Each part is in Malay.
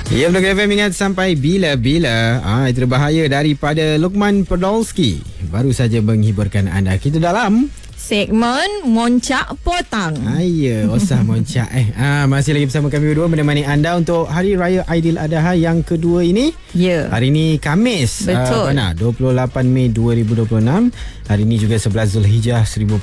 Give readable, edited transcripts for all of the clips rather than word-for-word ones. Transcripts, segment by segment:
Ya, Blog FM ingat sampai bila-bila. Itu bahaya daripada Luqman Podolski. Baru saja menghiburkan anda. Kita dalam segmen Moncak Potang. Ya, usah moncak masih lagi bersama kami berdua menemani anda untuk Hari Raya Aidiladha yang kedua ini. Ya. Hari ini Khamis. Betul. 28 Mei 2026. Hari ini juga 11 Zulhijjah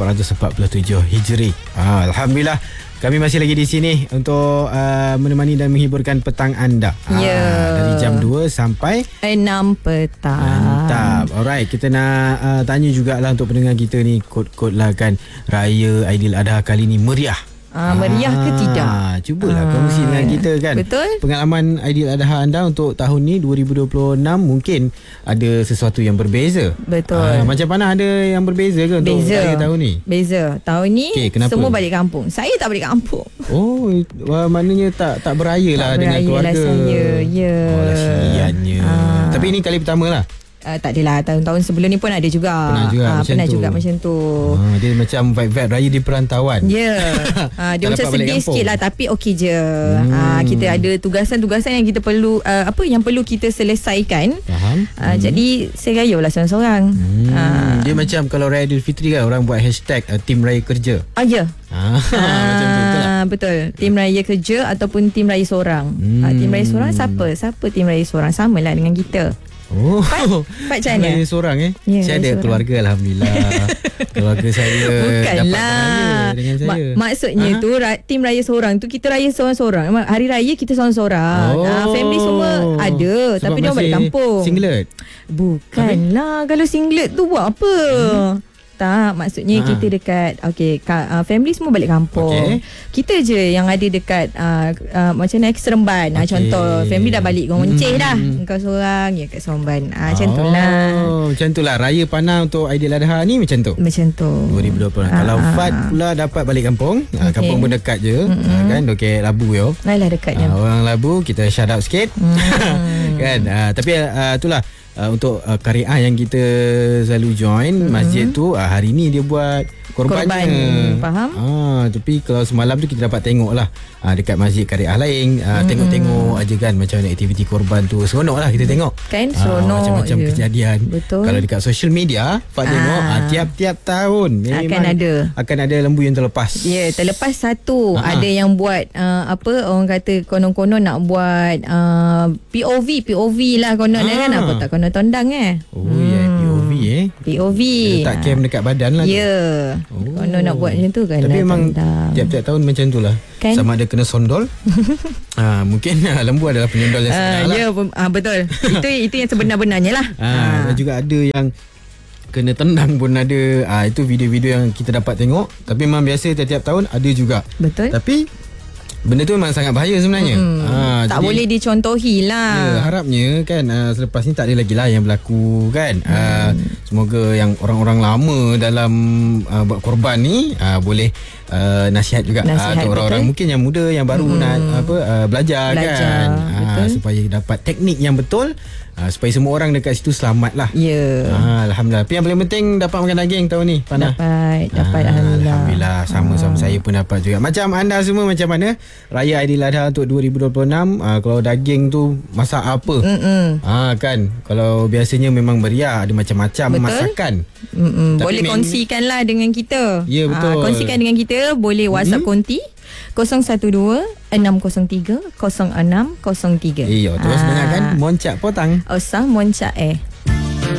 1447 Hijri. Alhamdulillah. Kami masih lagi di sini untuk menemani dan menghiburkan petang anda. Dari jam 2 sampai 6 petang. Mantap. Alright, kita nak tanya jugalah untuk pendengar kita ni, kod-kod lah kan, Raya Aidiladha kali ni meriah. Meriah ke tidak? Cubalah kongsi dengan kita kan. Betul. Pengalaman Aidiladha anda untuk tahun ni 2026 mungkin ada sesuatu yang berbeza. Betul. Macam mana, ada yang berbeza ke untuk raya tahun ni? Beza. Tahun ni semua balik kampung. Saya tak balik kampung. Oh, maknanya tak beraya lah dengan keluarga. Saya. Ya. Kesiannya. Tapi ini kali pertama lah. Tak adalah, tahun-tahun sebelum ni pun ada juga. Pernah juga macam tu. Dia macam vibe raya di perantauan. Ya. Dia macam sedih sikit lah, tapi okey je. Kita ada tugasan-tugasan yang kita perlu yang perlu kita selesaikan. Faham. Jadi saya raya lah seorang-seorang. Dia macam kalau Raya Aidilfitri kan, orang buat hashtag Tim Raya Kerja. Ya. Macam tu betul tak? Betul. Tim Raya Kerja ataupun Tim Raya Seorang. Tim Raya Seorang siapa Tim Raya Seorang? Sama lah dengan kita. Pat macam mana? Saya seorang saya ada seorang. keluarga, Alhamdulillah. Keluarga saya Bukanlah. dapat dengan saya. Maksudnya tu tim raya seorang tu, kita raya seorang-seorang. Hari raya kita seorang-seorang. Family semua ada. Sebab tapi dia balik kampung. Singlet? Bukanlah. Kalau singlet tu buat apa? Tak, maksudnya kita dekat family semua balik kampung. Kita je yang ada dekat macam nak ke Seremban. Contoh family dah balik Gonceh dah. Engkau seorang kat Seremban. Macam tu lah. Macam tu lah. Raya Panah untuk Aidiladha ni macam tu. Macam tu. 2020. Kalau Fat pula dapat balik kampung. Kampung pun dekat je. Kan Dokek Labu yo. Alah dekatnya. Orang Labu kita shout out sikit. Kan. Tapi itulah. Untuk Kariah yang kita selalu join masjid tu, hari ni dia buat korbannya. Faham? Tapi kalau semalam tu kita dapat tengok lah dekat masjid Kariah lain, tengok-tengok aja kan macam mana aktiviti korban tu. Seronok lah kita tengok kan, seronok macam-macam je. Kejadian. Betul. Kalau dekat social media Fat tengok tiap-tiap tahun akan ada lembu yang terlepas. Terlepas satu. Ada yang buat orang kata konon-konon nak buat POV lah konon kan, apa tak konon tondang POV POV letak cam dekat badan lah. Konon nak buat macam tu kan. Tapi memang tiap-tiap tahun macam tu lah kan? Sama ada kena sondol. Mungkin lembu adalah penyondol yang sebenar lah. Betul. Itu yang sebenar-benarnya lah. Dan juga ada yang kena tendang pun ada. Itu video-video yang kita dapat tengok. Tapi memang biasa tiap-tiap tahun ada juga. Betul. Tapi benda tu memang sangat bahaya sebenarnya. Tak boleh dicontohi lah. Harapnya kan selepas ni tak ada lagi lah yang berlaku kan. Semoga yang orang-orang lama dalam buat korban ni boleh nasihat juga untuk orang-orang mungkin yang muda yang baru nak belajar kan. Supaya dapat teknik yang betul, supaya semua orang dekat situ selamat lah. Alhamdulillah. Tapi yang paling penting dapat makan daging tahun ni, Panah. Dapat Alhamdulillah. Sama-sama saya pun dapat juga. Macam anda semua, macam mana Raya Aidiladha untuk 2026? Kalau daging tu masak apa? Kan kalau biasanya memang meriah, ada macam-macam masakan. Boleh kongsikan lah dengan kita. Ya, betul. Kongsikan dengan kita. Boleh WhatsApp konti 012-603-0603. Terus dengarkan Moncak Potang. Moncak